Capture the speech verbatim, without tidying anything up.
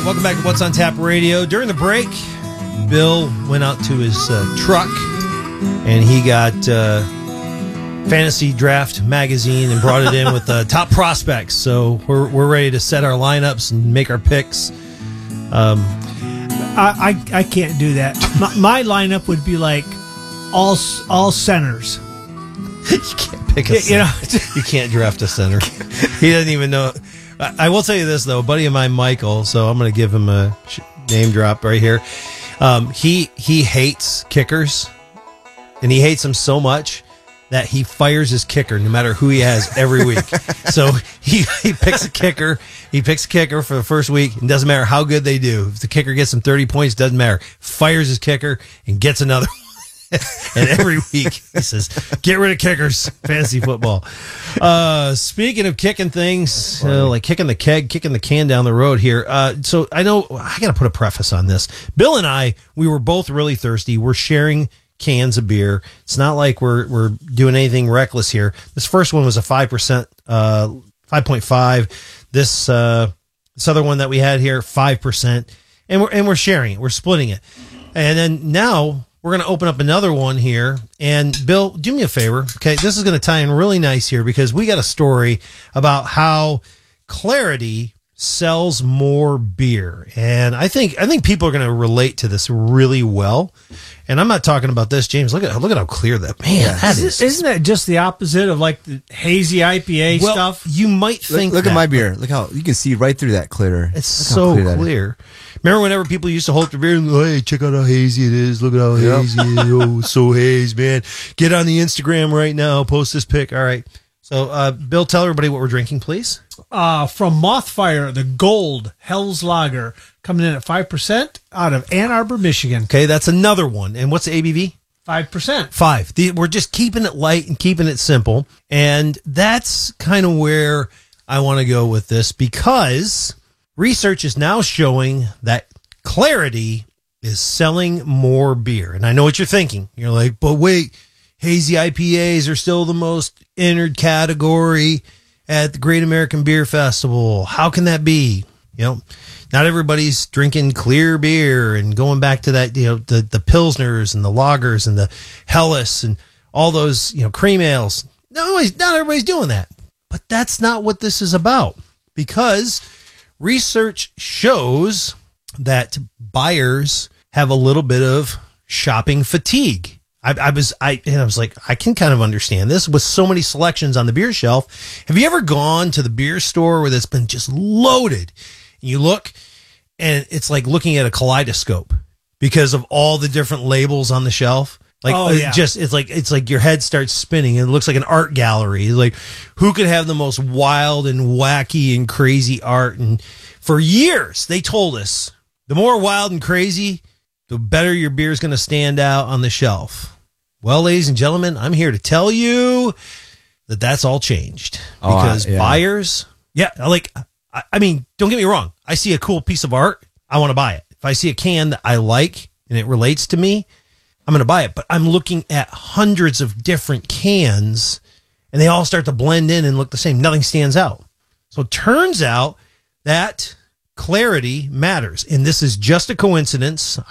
Welcome back to What's on Tap Radio. During the break, Bill went out to his uh, truck and he got uh, Fantasy Draft magazine and brought it in with uh, top prospects. So we're we're ready to set our lineups and make our picks. Um, I, I I can't do that. My, my lineup would be like all all centers. You can't pick a You center. know. You can't draft a center. He doesn't even know. I, I will tell you this, though. A buddy of mine, Michael, so I'm going to give him a sh- name drop right here. Um, he he hates kickers, and he hates them so much that he fires his kicker no matter who he has every week. So he, he picks a kicker. He picks a kicker for the first week. It doesn't matter how good they do. If the kicker gets him thirty points, doesn't matter. Fires his kicker and gets another one. And every week he says, get rid of kickers, fantasy football. Uh, speaking of kicking things, uh, like kicking the keg, kicking the can down the road here. Uh, so I know I got to put a preface on this. Bill and I, we were both really thirsty. We're sharing cans of beer. It's not like we're we're doing anything reckless here. This first one was a five percent, uh, five point five. This uh, this other one that we had here, five percent, and we're and we're sharing it. We're splitting it, and then now we're going to open up another one here. And Bill, do me a favor. Okay, this is going to tie in really nice here because we got a story about how Clarity sells more beer, and I think I think people are going to relate to this really well. And I'm not talking about this, James. Look at look at how clear that man Yeah. that is. Isn't that just the opposite of like the hazy I P A well, stuff? you might think Look, look that, at my beer. Look how you can see right through that clear. It's Look how so clear that is. clear. Remember whenever people used to hold their beer and go, hey, check out how hazy it is. Look at how Yep. hazy it is. Oh, it's so hazy, man. Get on the Instagram right now. Post this pic. All right. So, uh, Bill, tell everybody what we're drinking, please. Uh, from Mothfire, the Gold Hell's Lager, coming in at five percent out of Ann Arbor, Michigan. Okay, that's another one. And what's the A B V? five percent. Five. The, we're just keeping it light and keeping it simple. And that's kind of where I want to go with this because research is now showing that Clarity is selling more beer. And I know what you're thinking. You're like, but wait, hazy I P As are still the most entered category at the Great American Beer Festival. How can that be? You know, not everybody's drinking clear beer and going back to that, you know, the, the Pilsners and the lagers and the Helles and all those, you know, cream ales. No, not everybody's doing that. But that's not what this is about because research shows that buyers have a little bit of shopping fatigue. I, I was I and I was like, I can kind of understand this with so many selections on the beer shelf. Have you ever gone to the beer store where it's been just loaded? And you look, and it's like looking at a kaleidoscope because of all the different labels on the shelf. Like, Oh, it yeah. just it's like it's like your head starts spinning, and it looks like an art gallery. It's like, who could have the most wild and wacky and crazy art? And for years, they told us the more wild and crazy, the better your beer is going to stand out on the shelf. Well, ladies and gentlemen, I'm here to tell you that that's all changed Oh, I- because yeah. buyers, yeah, like, I, I mean, don't get me wrong. I see a cool piece of art, I want to buy it. If I see a can that I like and it relates to me, I'm going to buy it. But I'm looking at hundreds of different cans and they all start to blend in and look the same. Nothing stands out. So it turns out that clarity matters. And this is just a coincidence.